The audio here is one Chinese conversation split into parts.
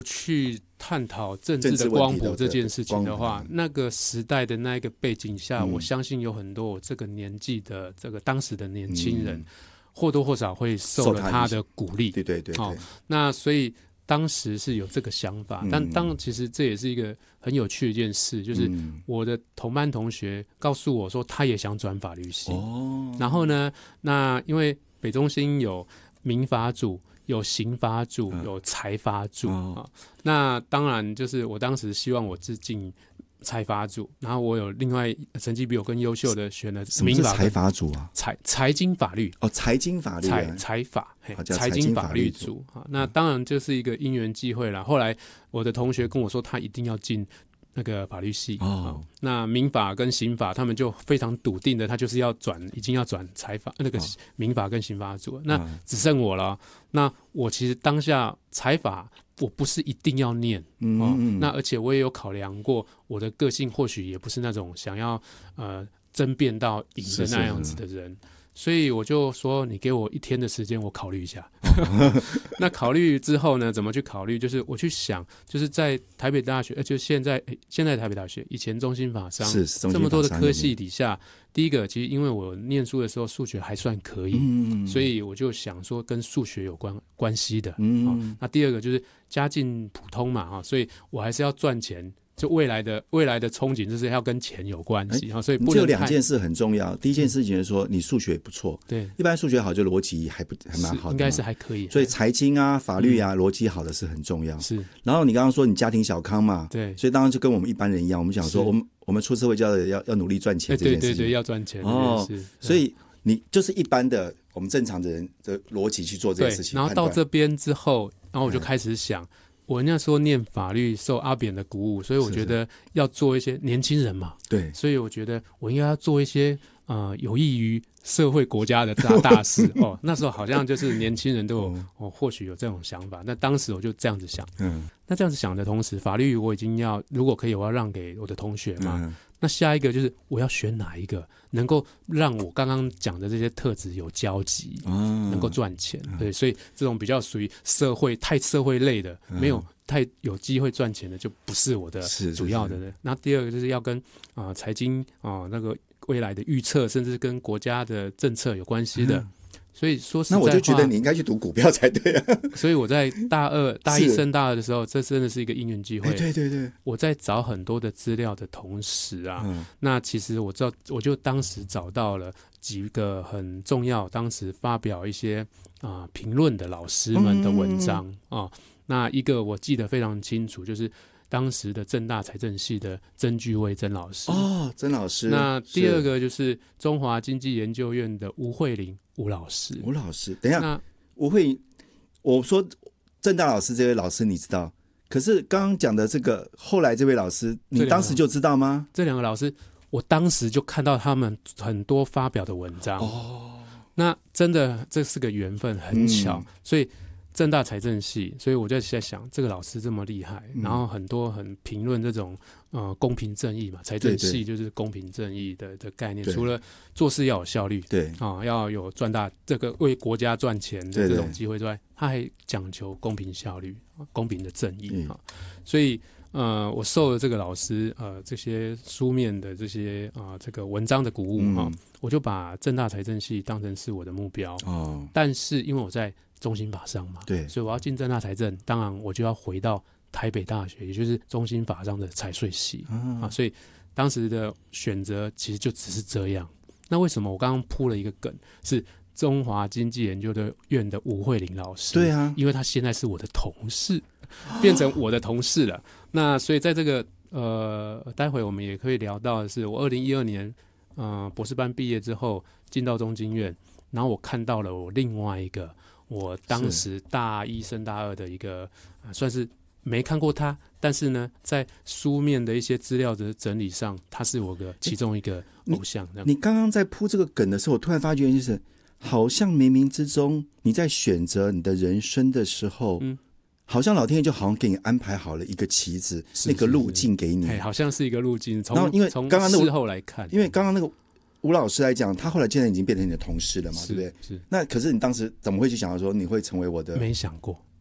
去探讨政治的光谱这件事情的话，那个时代的那一个背景下，我相信有很多我这个年纪的这个当时的年轻人，或多或少会受了他的鼓励。 对， 那所以当时是有这个想法，但其实这也是一个很有趣的一件事，就是我的同班同学告诉我说，他也想转法律系。然后呢，那因为北中心有民法组、有刑法组、有财法组那当然就是我当时希望我是进财法组，然后我有另外成绩比我更优秀的选了民法。 什么是财法组啊？ 财经法律财经法律财法财经法律组那当然就是一个因缘际会啦。后来我的同学跟我说，他一定要进那个法律系那民法跟刑法他们就非常笃定的，他就是已经要转财法那个民法跟刑法组那只剩我了。那我其实当下财法我不是一定要念那而且我也有考量过，我的个性或许也不是那种想要争辩到赢的那样子的人，所以我就说你给我1天的时间，我考虑一下那考虑之后呢，怎么去考虑，就是我去想，就是在台北大学就现在台北大学，以前中兴法商这么多的科系底下，第一个其实因为我念书的时候数学还算可以所以我就想说跟数学有关系的那第二个就是家境普通嘛所以我还是要赚钱，就未来的憧憬就是要跟钱有关系所以不能就2件事很重要。第一件事情是说你数学不错， 对， 一般数学好就逻辑还蛮好的， 应该是还可以， 所以财经啊、法律啊、逻辑好的是很重要。 是， 然后你刚刚说你家庭小康嘛， 对， 所以当然就跟我们一般人一样，我们想说我们出社会就要努力赚钱这件事情， 对，要赚钱所以你就是一般的我们正常的人的逻辑去做这件事情。 然后到这边之后，然后我就开始想。我那时候念法律受阿扁的鼓舞，所以我觉得要做一些年轻人嘛， 对， 所以我觉得我应该要做一些有益于社会国家的大事那时候好像就是年轻人都有或许有这种想法，那当时我就这样子想那这样子想的同时，法律我已经如果可以我要让给我的同学嘛那下一个就是我要选哪一个能够让我刚刚讲的这些特质有交集能够赚钱对，所以这种比较属于太社会类的没有太有机会赚钱的就不是我的主要的人。那第二个就是要跟财经那个未来的预测甚至跟国家的政策有关系的所以说实在话， 那我就觉得你应该去读股票才对所以我在大一升大二的时候，这真的是一个因缘机会对， 我在找很多的资料的同时那其实我就当时找到了几个很重要当时发表一些评论的老师们的文章那一个我记得非常清楚，就是当时的政大财政系的曾聚威曾老师曾老师。 那第二个就是中华经济研究院的吴慧玲吴老师。 等一下，吴慧玲，我说政大老师这位老师你知道，可是刚刚讲的这个后来这位老师你当时就知道吗？ 这两个老师我当时就看到他们很多发表的文章那真的这是个缘分，很巧所以政大财政系，所以我就在想这个老师这么厉害然后很多很评论这种公平正义嘛，财政系就是公平正义的概念，除了做事要有效率对要有赚大这个为国家赚钱的这种机会之外，他还讲求公平效率公平的正义所以我受了这个老师这些书面的这些这个文章的鼓舞我就把政大财政系当成是我的目标但是因为我在中兴法商嘛， 对， 所以我要进政大财政，当然我就要回到台北大学，也就是中兴法商的财税系所以当时的选择其实就只是这样。那为什么我刚刚铺了一个梗是中华经济研究院的吴慧玲老师？ 对啊， 因为他现在是我的同事变成我的同事了那所以在这个待会我们也可以聊到的是，我2012年博士班毕业之后进到中经院，然后我看到了我另外一个我当时大一升大二的一个算是没看过他，但是呢在书面的一些资料的整理上他是我的其中一个偶像。 你刚刚在铺这个梗的时候，我突然发觉就是好像冥冥之中你在选择你的人生的时候好像老天爷就好像给你安排好了一个棋子，那个路径给你好像是一个路径。 然后因为刚刚事后来看， 因为刚刚那个吴老师来讲，他后来现在已经变成你的同事了嘛，对不对？ 是。 那可是你当时怎么会去想到说你会成为我的？ 没想过，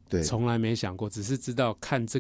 对， 从来没想过，只是知道看这